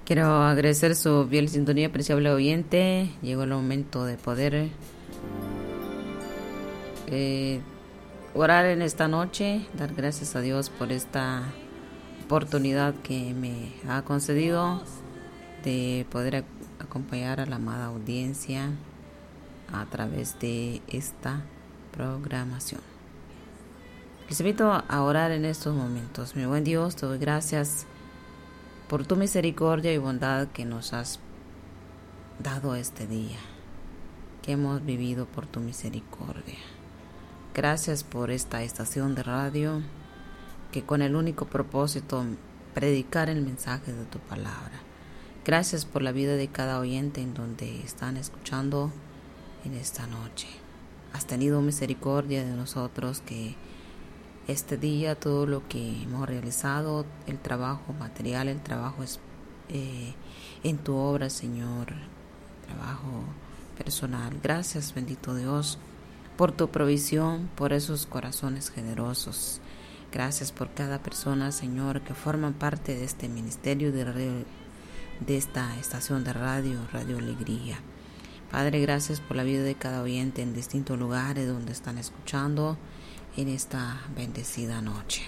Quiero agradecer su fiel sintonía, apreciable oyente. Llegó el momento de poder orar en esta noche, dar gracias a Dios por esta oportunidad que me ha concedido de poder acompañar a la amada audiencia a través de esta programación. Les invito a orar en estos momentos. Mi buen Dios, te doy gracias por tu misericordia y bondad que nos has dado este día, que hemos vivido por tu misericordia. Gracias por esta estación de radio que con el único propósito predicar el mensaje de tu palabra. Gracias por la vida de cada oyente en donde están escuchando en esta noche. Has tenido misericordia de nosotros, que este día todo lo que hemos realizado, el trabajo material, el trabajo en tu obra, Señor, trabajo personal. Gracias, bendito Dios, por tu provisión, por esos corazones generosos. Gracias por cada persona, Señor, que forman parte de este ministerio de esta estación de radio, Radio Alegría. Padre, gracias por la vida de cada oyente en distintos lugares donde están escuchando en esta bendecida noche.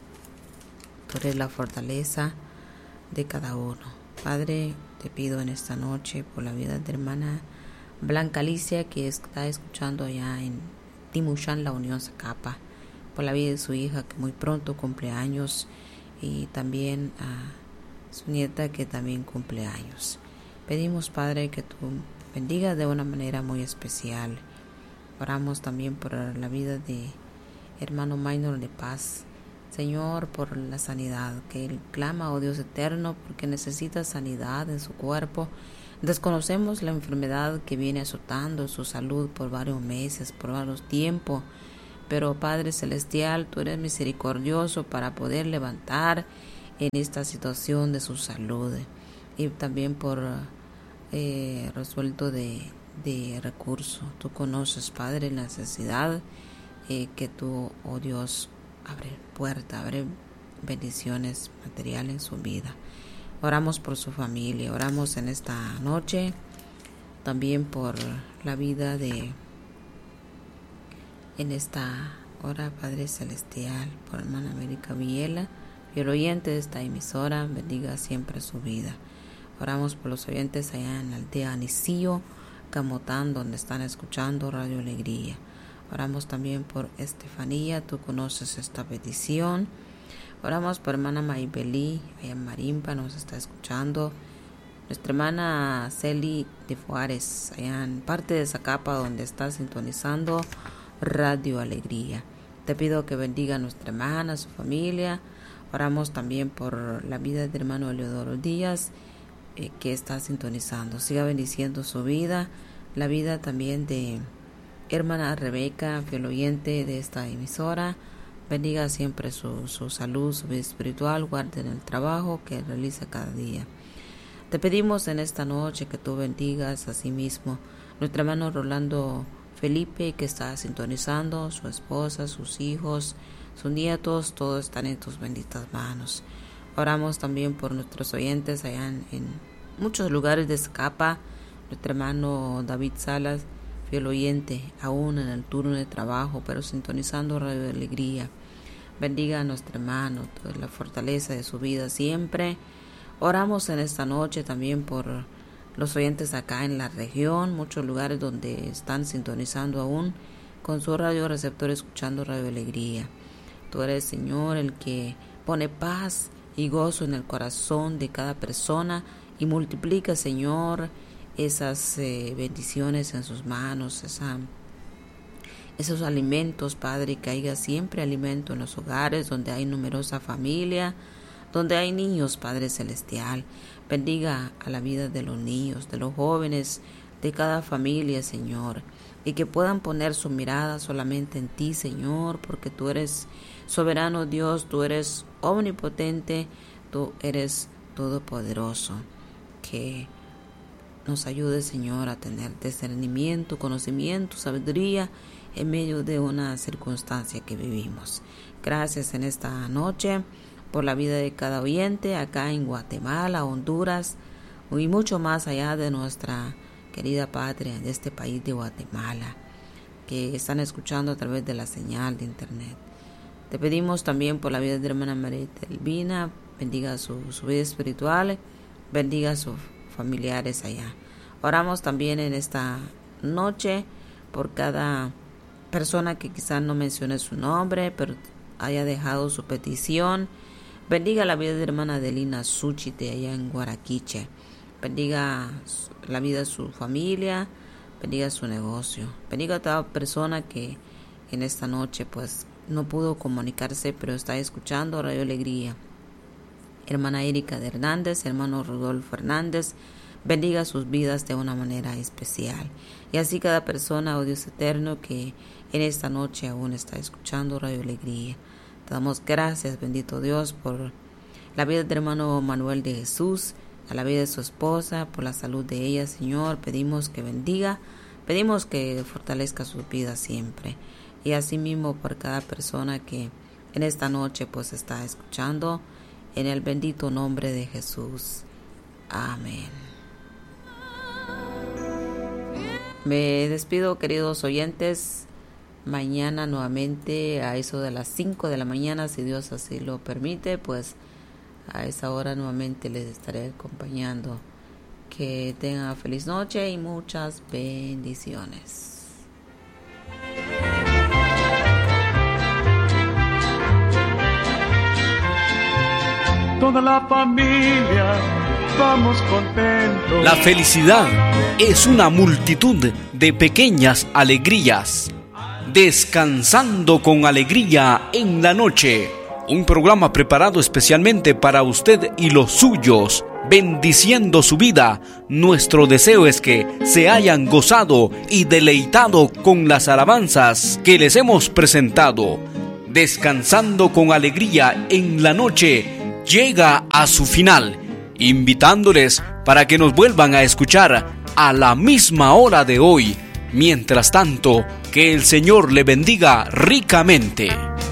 Tú eres la fortaleza de cada uno. Padre, te pido en esta noche por la vida de hermana Blanca Alicia, que está escuchando allá en Timuchán, La Unión, Zacapa, por la vida de su hija que muy pronto cumple años, y también a su nieta que también cumple años. Pedimos, Padre, que tú bendigas de una manera muy especial. Oramos también por la vida de hermano Minor de Paz, Señor, por la sanidad que él clama, oh Dios eterno, porque necesita sanidad en su cuerpo. Desconocemos la enfermedad que viene azotando su salud por varios meses, por varios tiempos, pero Padre Celestial, tú eres misericordioso para poder levantar en esta situación de su salud, y también por resuelto de recursos. Tú conoces, Padre, la necesidad, que tú, oh Dios, abre puerta, abre bendiciones materiales en su vida. Oramos por su familia, oramos en esta noche también por la vida en esta hora, Padre Celestial, por hermana América Villela y el oyente de esta emisora. Bendiga siempre su vida. Oramos por los oyentes allá en la aldea Anicillo, Camotán, donde están escuchando Radio Alegría. Oramos también por Estefanía, tú conoces esta petición. Oramos por hermana Maybelí, allá en Marimpa, nos está escuchando. Nuestra hermana Celi de Juárez, allá en parte de Zacapa, donde está sintonizando Radio Alegría. Te pido que bendiga a nuestra hermana, a su familia. Oramos también por la vida de hermano Eleodoro Díaz, que está sintonizando. Siga bendiciendo su vida, la vida también de hermana Rebeca, fiel oyente de esta emisora. Bendiga siempre su salud, su vida espiritual, guarde en el trabajo que realiza cada día. Te pedimos en esta noche que tú bendigas a sí mismo nuestro hermano Rolando Felipe, que está sintonizando, su esposa, sus hijos, sus nietos, todos están en tus benditas manos. Oramos también por nuestros oyentes allá en muchos lugares de Zacapa, nuestro hermano David Salas, fiel oyente, aún en el turno de trabajo, pero sintonizando Radio Alegría. Bendiga a nuestro hermano, toda la fortaleza de su vida siempre. Oramos en esta noche también por los oyentes acá en la región, muchos lugares donde están sintonizando aún con su radio receptor, escuchando Radio Alegría. Tú eres, Señor, el que pone paz y gozo en el corazón de cada persona y multiplica, Señor, esas bendiciones en sus manos, esos alimentos, Padre, que haya siempre alimento en los hogares donde hay numerosa familia, donde hay niños, Padre Celestial. Bendiga a la vida de los niños, de los jóvenes, de cada familia, Señor, y que puedan poner su mirada solamente en ti, Señor, porque tú eres soberano Dios, tú eres omnipotente, tú eres todopoderoso. Que nos ayude, Señor, a tener discernimiento, conocimiento, sabiduría en medio de una circunstancia que vivimos. Gracias en esta noche por la vida de cada oyente acá en Guatemala, Honduras y mucho más allá de nuestra querida patria, de este país de Guatemala, que están escuchando a través de la señal de internet. Te pedimos también por la vida de la hermana María Elvina, bendiga su vida espiritual, bendiga a sus familiares allá. Oramos también en esta noche por cada persona que quizás no mencione su nombre, pero haya dejado su petición. Bendiga la vida de la hermana Adelina Suchite allá en Guaraquiche. Bendiga la vida de su familia, bendiga su negocio. Bendiga a toda persona que en esta noche pues no pudo comunicarse, pero está escuchando Radio Alegría. Hermana Erika de Hernández, hermano Rodolfo Hernández, bendiga sus vidas de una manera especial. Y así cada persona, oh Dios eterno, que en esta noche aún está escuchando Radio Alegría. Te damos gracias, bendito Dios, por la vida del hermano Manuel de Jesús, a la vida de su esposa, por la salud de ella, Señor. Pedimos que bendiga, pedimos que fortalezca sus vidas siempre. Y así mismo por cada persona que en esta noche pues está escuchando, en el bendito nombre de Jesús. Amén. Me despido, queridos oyentes. Mañana nuevamente a eso de las 5 de la mañana, si Dios así lo permite, pues a esa hora nuevamente les estaré acompañando. Que tengan feliz noche y muchas bendiciones. Toda la familia vamos contentos. La felicidad es una multitud de pequeñas alegrías. Descansando con alegría en la noche. Un programa preparado especialmente para usted y los suyos, bendiciendo su vida. Nuestro deseo es que se hayan gozado y deleitado con las alabanzas que les hemos presentado. Descansando con alegría en la noche llega a su final, invitándoles para que nos vuelvan a escuchar a la misma hora de hoy. Mientras tanto, que el Señor le bendiga ricamente.